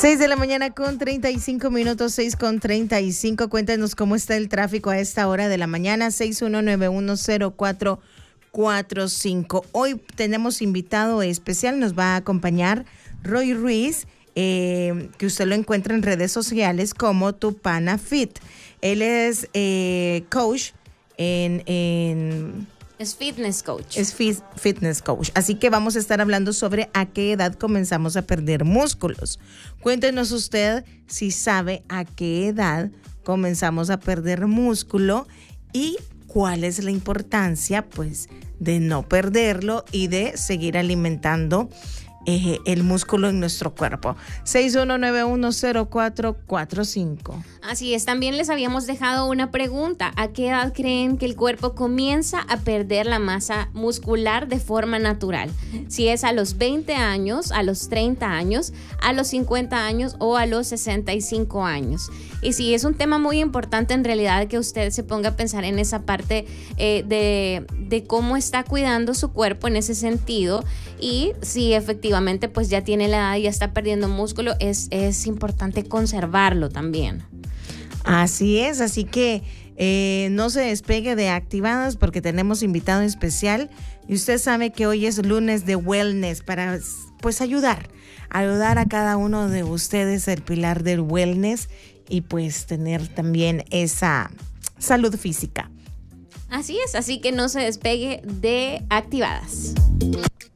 6 de la mañana con 35 minutos, 6:35. Cuéntenos cómo está el tráfico a esta hora de la mañana, 61910445. Hoy tenemos invitado especial, nos va a acompañar Roy Ruiz, que usted lo encuentra en redes sociales como Tupana Fit. Él es coach Es fitness coach. Es fitness coach. Así que vamos a estar hablando sobre a qué edad comenzamos a perder músculos. Cuéntenos usted si sabe a qué edad comenzamos a perder músculo y cuál es la importancia, pues, de no perderlo y de seguir alimentando el músculo en nuestro cuerpo. 61910445. Así es, también les habíamos dejado una pregunta. ¿A qué edad creen que el cuerpo comienza a perder la masa muscular de forma natural? Si es a los 20 años, a los 30 años, a los 50 años o a los 65 años. Y sí, es un tema muy importante en realidad que usted se ponga a pensar en esa parte de cómo está cuidando su cuerpo en ese sentido, y si efectivamente pues ya tiene la edad y ya está perdiendo músculo, es importante conservarlo también. Así es, así que no se despegue de Activadas porque tenemos invitado especial y usted sabe que hoy es lunes de wellness para pues ayudar a cada uno de ustedes, el pilar del wellness, y pues tener también esa salud física. Así es, así que no se despegue de Activadas.